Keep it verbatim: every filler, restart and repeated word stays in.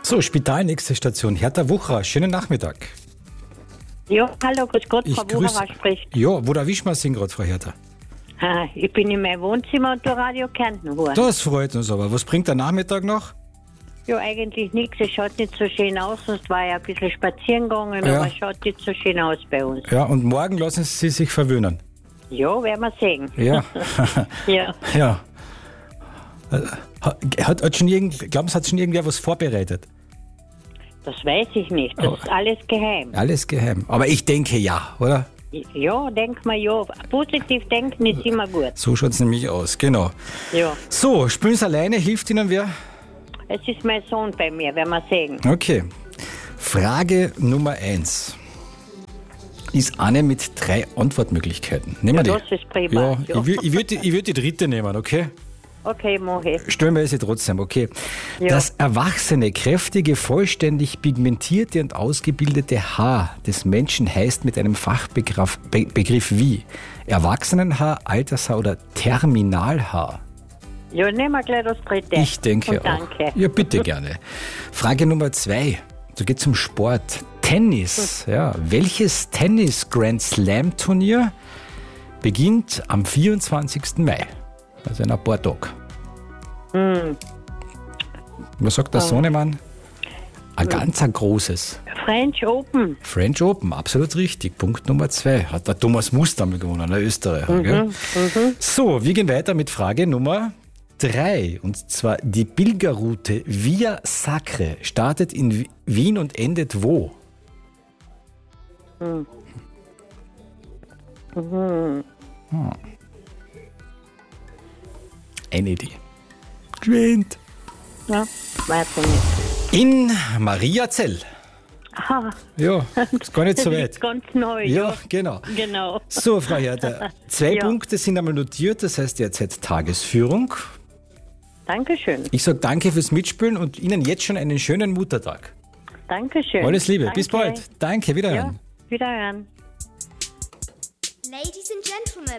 So, Spital, nächste Station. Hertha Wucherer, schönen Nachmittag. Ja, hallo, grüß Gott, Ich Frau grüß- Wucherer spricht. Ja, wo erwischen wir Sie gerade, Frau Hertha? Ah, ich bin in meinem Wohnzimmer und der Radio Kärnten hören. Das freut uns aber. Was bringt der Nachmittag noch? Ja, eigentlich nichts. Es schaut nicht so schön aus, sonst war ich ein bisschen spazieren gegangen, Ja. aber es schaut nicht so schön aus bei uns. Ja, und morgen lassen Sie sich verwöhnen. Ja, werden wir sehen. Ja. Ja. Ja. Äh, Hat, hat schon irgend, glauben Sie, hat schon irgendwer was vorbereitet? Das weiß ich nicht. Das Oh. ist alles geheim. Alles geheim. Aber ich denke ja, oder? Ja, denk mal ja. Positiv denken ist immer gut. So schaut es nämlich aus, genau. Ja. So, spielen Sie alleine, hilft Ihnen wer? Es ist mein Sohn bei mir, werden wir sehen. Okay. Frage Nummer eins. Ist eine mit drei Antwortmöglichkeiten. Nehmen wir Ja, die. das ist prima. Ja, Ja. ich würde ich würd, die- ich würd die dritte nehmen, okay? Okay, Mohe. Stellen wir sie trotzdem, okay. Ja. Das erwachsene, kräftige, vollständig pigmentierte und ausgebildete Haar des Menschen heißt mit einem Fachbegriff Be Begriff wie Erwachsenenhaar, Altershaar oder Terminalhaar. Ja, nehmen wir gleich das dritte. Ich denke Und auch. danke. Ja, bitte gerne. Frage Nummer zwei. Da geht es um Sport. Tennis. Ja. Welches Tennis-Grand Slam-Turnier beginnt am vierundzwanzigsten Mai? Also in ein paar Tagen. Hm. Was sagt der Sohnemann? Ein ganz ein großes. French Open. French Open, absolut richtig. Punkt Nummer zwei. Hat der Thomas Mustammel gewonnen, ein Österreicher. Gell? So, wir gehen weiter mit Frage Nummer drei. Und zwar die Pilgerroute Via Sacre startet in Wi- Wien und endet wo? Hm. Hm. Eine Idee. Geschwind. Ja, weiß ich nicht. In Mariazell. Aha, Ja, ist gar nicht so das weit. ist ganz neu. Ja, genau. Genau. So, Frau Hertha, zwei Ja. Punkte sind einmal notiert, das heißt derzeit Tagesführung. Dankeschön. Ich sage danke fürs Mitspielen und Ihnen jetzt schon einen schönen Muttertag. Dankeschön. Alles Liebe, Danke. bis bald. Danke, wiederhören. Ja, wiederhören. Ladies and gentlemen.